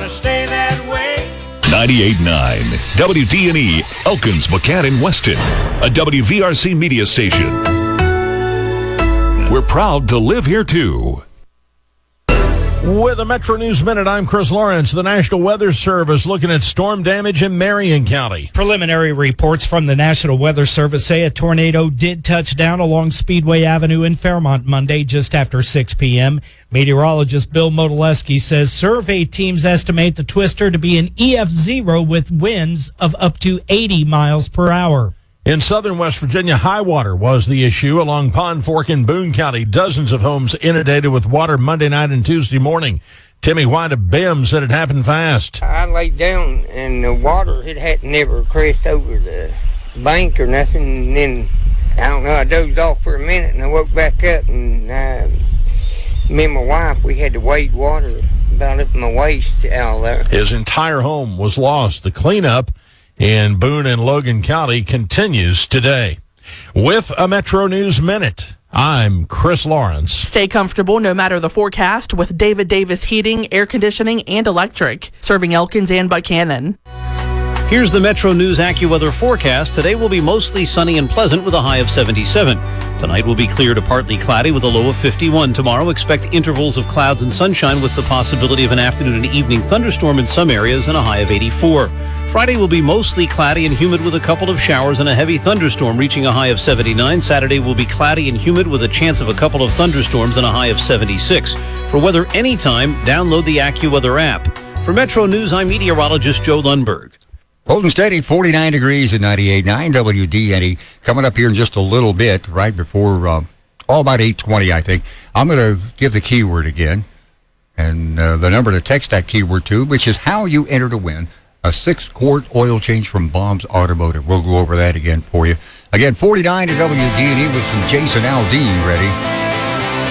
gonna stay that way. 98.9 WDNE, Elkins, McCann, and Weston, a WVRC media station. We're proud to live here, too. With a Metro News Minute, I'm Chris Lawrence. The National Weather Service looking at storm damage in Marion County. Preliminary reports from the National Weather Service say a tornado did touch down along Speedway Avenue in Fairmont Monday just after 6 p.m. Meteorologist Bill Modeleski says survey teams estimate the twister to be an EF0 with winds of up to 80 miles per hour. In southern West Virginia, high water was the issue along Pond Fork in Boone County. Dozens of homes inundated with water Monday night and Tuesday morning. Timmy White of BIM said it happened fast. I laid down and the water, it had never crashed over the bank or nothing. And then, I don't know, I dozed off for a minute and I woke back up and me and my wife, we had to wade water about up my waist out there. His entire home was lost. The cleanup in Boone and Logan County continues today. With a Metro News Minute, I'm Chris Lawrence. Stay comfortable no matter the forecast with David Davis Heating, Air Conditioning, and Electric, serving Elkins and Buchanan. Here's the Metro News AccuWeather forecast. Today will be mostly sunny and pleasant with a high of 77. Tonight will be clear to partly cloudy with a low of 51. Tomorrow, expect intervals of clouds and sunshine with the possibility of an afternoon and evening thunderstorm in some areas and a high of 84. Friday will be mostly cloudy and humid with a couple of showers and a heavy thunderstorm reaching a high of 79. Saturday will be cloudy and humid with a chance of a couple of thunderstorms and a high of 76. For weather anytime, download the AccuWeather app. For Metro News, I'm meteorologist Joe Lundberg. Cold and steady, 49 degrees at 98.9 WDNE. Coming up here in just a little bit, right before, about 8:20, I think. I'm going to give the keyword again, and the number to text that keyword to, which is how you enter to win a 6-quart oil change from Bombs Automotive. We'll go over that again for you. Again, 49 to WDNE with some Jason Aldean ready.